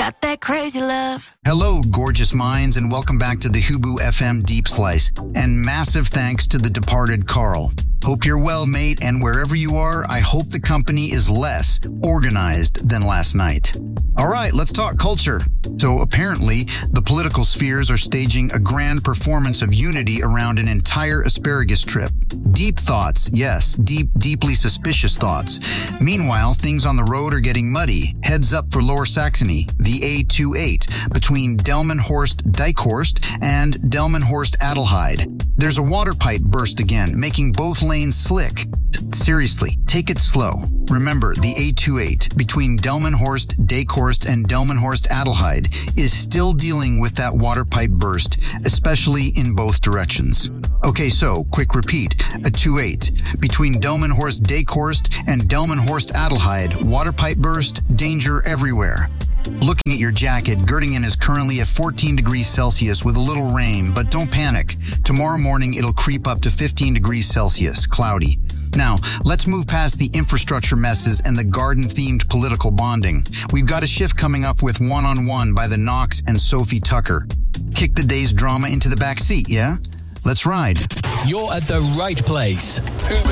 Got that crazy love. Hello, gorgeous minds, and welcome back to the Hubu FM Deep Slice. And massive thanks to the departed Carl. Hope you're well, mate, and wherever you are, I hope the company is less organized than last night. All right, let's talk culture. So apparently, the political spheres are staging a grand performance of unity around an entire asparagus trip. Deep thoughts, yes, deeply suspicious thoughts. Meanwhile, things on the road are getting muddy. Heads up for Lower Saxony, the A28, between Delmenhorst-Deikhorst and Delmenhorst-Adelheid. There's a water pipe burst again, making both lanes slick. Seriously, take it slow. Remember, the A28 between Delmenhorst-Deikhorst and Delmenhorst-Adelheid is still dealing with that water pipe burst, especially in both directions. Okay, so, quick repeat. A 28 between Delmenhorst-Deikhorst and Delmenhorst-Adelheid, water pipe burst, danger everywhere. Looking at your jacket, Göttingen is currently at 14 degrees Celsius with a little rain, but don't panic. Tomorrow morning, it'll creep up to 15 degrees Celsius, cloudy. Now, let's move past the infrastructure messes and the garden-themed political bonding. We've got a shift coming up with One-on-One by the Knox and Sophie Tucker. Kick the day's drama into the back seat, yeah? Let's ride. You're at the right place.